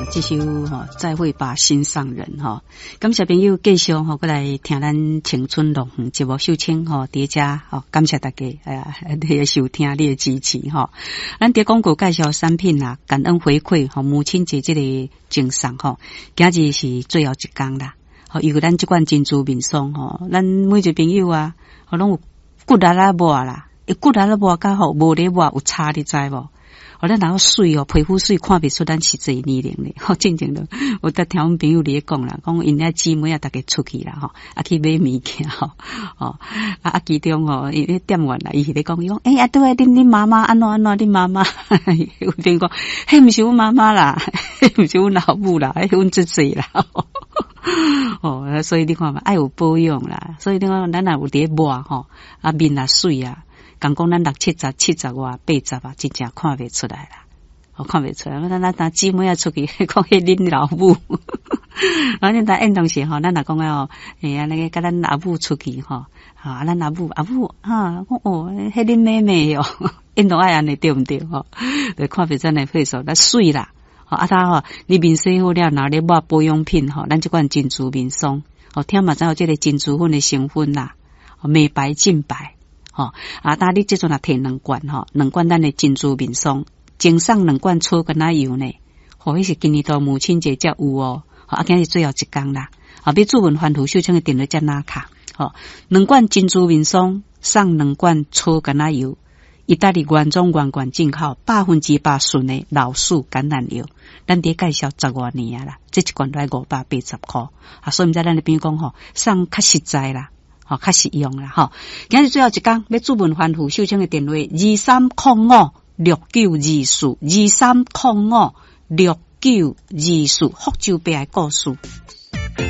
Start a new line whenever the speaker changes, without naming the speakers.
这首再会吧心上人感谢朋友继续过来听咱青春乐园节目秀清伫遮感谢大家你的收听你的支持咱伫广告介绍产品啦，感恩回馈母亲节这个赠送今日是最后一天啦由咱这款珍珠面霜咱每一个朋友啊拢有骨力啦抹啦，骨力啦抹甲无咧抹有差你知无？咱然后水皮肤水看不出咱是这年龄咧，正正的，我得听阮朋友咧讲啦，讲因遐姊妹啊，大家出去啦，去买物件其中因为店员啦，伊是咧讲，伊讲，对恁妈妈安怎恁妈妈，有人讲，迄毋是阮妈妈啦，迄毋是阮老母啦，迄阮姊姊啦。所以你看嘛，爱有保养啦，所以你看咱若有咧抹面啊水啊。讲咱60、70外、80啊，真正看不出来啦，看不出来。咱姊妹啊出去讲迄恁老母，然后咱应当时咱若讲那个甲咱阿母出去咱阿母迄恁妹妹哟，应当爱安尼对毋对就看不出来配色，咱水啦，你面洗好了，拿咧抹保养品咱这款珍珠面霜听嘛知有这个珍珠粉的成分啦，美白净白。但你这阵也摕2罐2罐咱的珍珠面霜，赠送2罐草甘仔油呢，迄是今年到母亲节才有今日最后一天啦，要注文环途秀清的电话才拿卡2罐珍珠面霜送2罐草甘仔油，意大利原装原罐进口100%纯的老树橄榄油，咱伫介绍10多年啊啦，这一罐来580块所以毋知咱那边讲送较实在啦。较实用啦今日最后一天要注文环湖秀清的电话23056924 23056924福州白的故事。